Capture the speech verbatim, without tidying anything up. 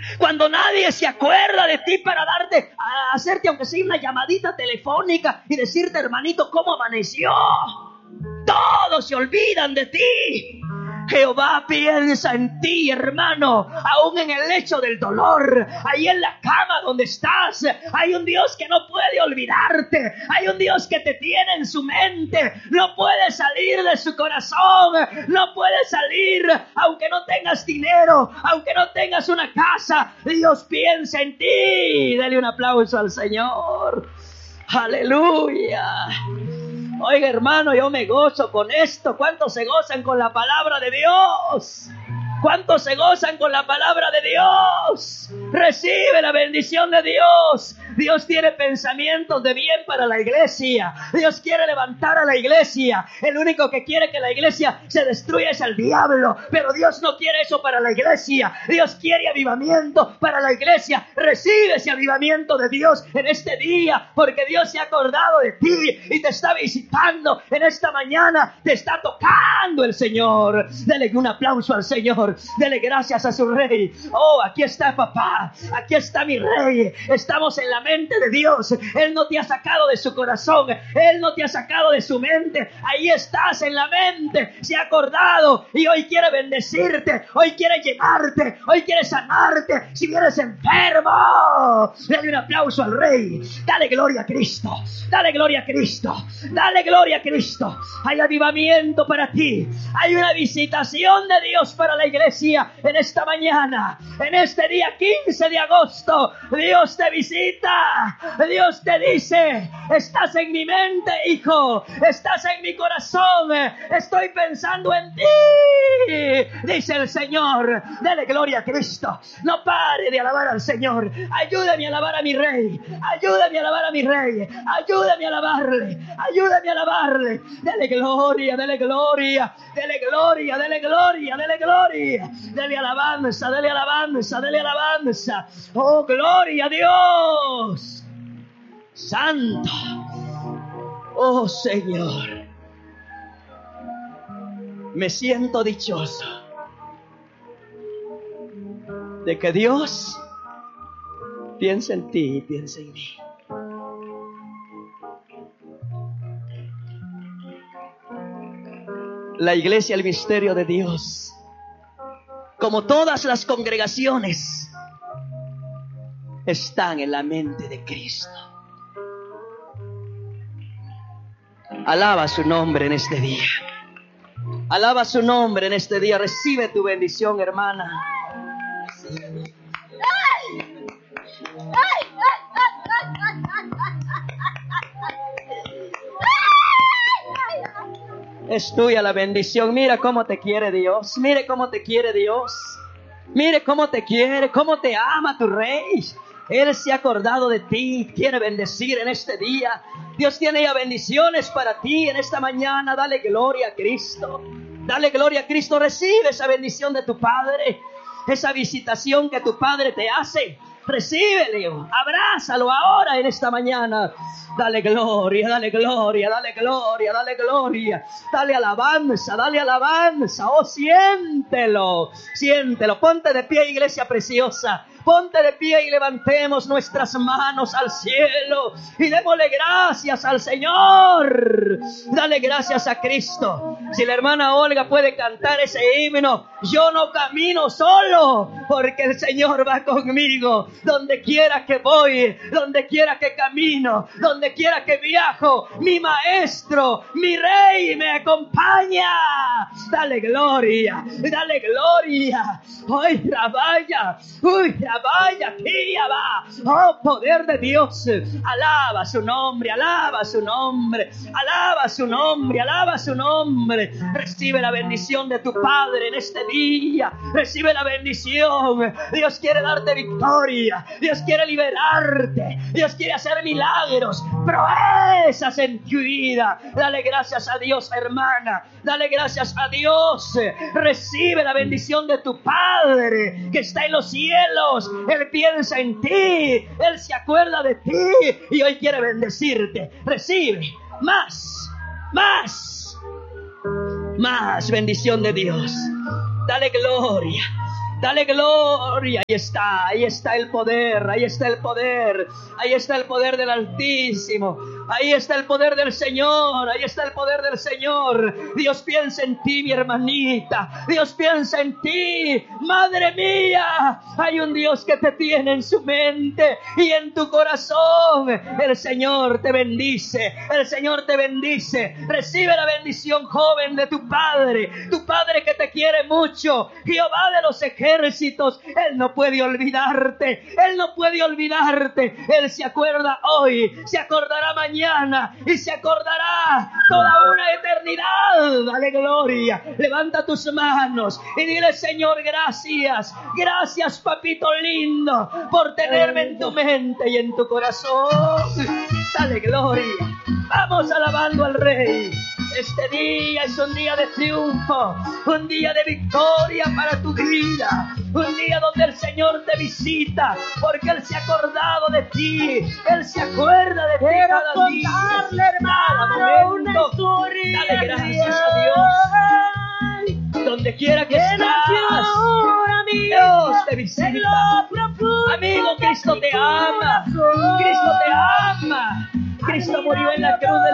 Cuando nadie se acuerda de ti para darte, a hacerte aunque sea una llamadita telefónica y decirte, hermanito, ¿cómo amaneció? Todos se olvidan de ti. Jehová piensa en ti, hermano, aún en el lecho del dolor, ahí en la cama donde estás. Hay un Dios que no puede olvidarte. Hay un Dios que te tiene en su mente. No puede salir de su corazón. No puede salir aunque no tengas dinero, aunque no tengas una casa. Dios piensa en ti. Dale un aplauso al Señor. Aleluya. Oiga, hermano, yo me gozo con esto. ¿Cuántos se gozan con la palabra de Dios? ¿Cuántos se gozan con la palabra de Dios? Recibe la bendición de Dios. Dios tiene pensamientos de bien para la iglesia. Dios quiere levantar a la iglesia. El único que quiere que la iglesia se destruya es el diablo. Pero Dios no quiere eso para la iglesia. Dios quiere avivamiento para la iglesia. Recibe ese avivamiento de Dios en este día, porque Dios se ha acordado de ti y te está visitando en esta mañana. Te está tocando el Señor. Dele un aplauso al Señor. Dele gracias a su Rey. Oh, aquí está papá. Aquí está mi Rey. Estamos en la mente de Dios. Él no te ha sacado de su corazón. Él no te ha sacado de su mente. Ahí estás en la mente. Se ha acordado y hoy quiere bendecirte. Hoy quiere llenarte. Hoy quiere sanarte. Si vienes enfermo, dale un aplauso al Rey. Dale gloria a Cristo. Dale gloria a Cristo. Dale gloria a Cristo. Hay avivamiento para ti. Hay una visitación de Dios para la iglesia en esta mañana. En este día quince de agosto, Dios te visita. Dios te dice: estás en mi mente, hijo. Estás en mi corazón. Estoy pensando en ti, dice el Señor. Dele gloria a Cristo. No pare de alabar al Señor. Ayúdame a alabar a mi Rey. Ayúdame a alabar a mi Rey. Ayúdame a alabarle. Ayúdame a alabarle. Dele gloria, dele gloria. Dele gloria, dele gloria, dele gloria. Dele alabanza, dele alabanza, dele alabanza. Oh, gloria a Dios. Santo. Oh, Señor. Me siento dichoso de que Dios piensa en ti y piensa en mí. La iglesia, el misterio de Dios, como todas las congregaciones, están en la mente de Cristo. Alaba su nombre en este día. Alaba su nombre en este día. Recibe tu bendición, hermana. Es tuya la bendición. Mira cómo te quiere Dios. Mire cómo te quiere Dios. Mire cómo te quiere, cómo te ama tu Rey. Él se ha acordado de ti. Quiere bendecir en este día. Dios tiene ya bendiciones para ti en esta mañana. Dale gloria a Cristo. Dale gloria a Cristo. Recibe esa bendición de tu Padre. Esa visitación que tu Padre te hace. Recíbele, abrázalo ahora en esta mañana. Dale gloria, dale gloria, dale gloria, dale gloria. Dale alabanza, dale alabanza. Oh, siéntelo, siéntelo. Ponte de pie, iglesia preciosa. Ponte de pie y levantemos nuestras manos al cielo y démosle gracias al Señor. Dale gracias a Cristo. Si la hermana Olga puede cantar ese himno: yo no camino solo, porque el Señor va conmigo. Donde quiera que voy, donde quiera que camino, donde quiera que viajo, mi maestro, mi Rey me acompaña. Dale gloria, dale gloria. Uy, rabaya, uy, rabaya, aquí va. Oh, poder de Dios. Alaba su nombre, alaba su nombre, alaba su nombre, alaba su nombre. Recibe la bendición de tu Padre en este día. Recibe la bendición. Dios quiere darte victoria. Dios quiere liberarte. Dios quiere hacer milagros, proezas en tu vida. Dale gracias a Dios, hermana. Dale gracias a Dios. Recibe la bendición de tu Padre que está en los cielos. Él piensa en ti. Él se acuerda de ti y hoy quiere bendecirte. Recibe más, más, más bendición de Dios. Dale gloria. Dale gloria. Ahí está, ahí está el poder, ahí está el poder, ahí está el poder del Altísimo, ahí está el poder del Señor, ahí está el poder del Señor. Dios piensa en ti, mi hermanita. Dios piensa en ti, madre mía. Hay un Dios que te tiene en su mente y en tu corazón. El Señor te bendice, el Señor te bendice. Recibe la bendición, joven, de tu Padre, tu Padre que te quiere mucho. Jehová de los ejércitos, Él no puede olvidarte, Él no puede olvidarte. Él se acuerda hoy, se acordará mañana y se acordará toda una eternidad. Dale gloria. Levanta tus manos y dile: Señor, gracias, gracias, papito lindo, por tenerme en tu mente y en tu corazón. Dale gloria. Vamos alabando al Rey. Este día es un día de triunfo, un día de victoria para tu vida, un día donde el Señor te visita, porque Él se ha acordado de ti, Él se acuerda de ti cada día, cada momento. Dale gracias a Dios. Donde quiera que estás, Dios te visita. Amigo, Cristo te ama, Cristo te ama. Cristo murió en la cruz de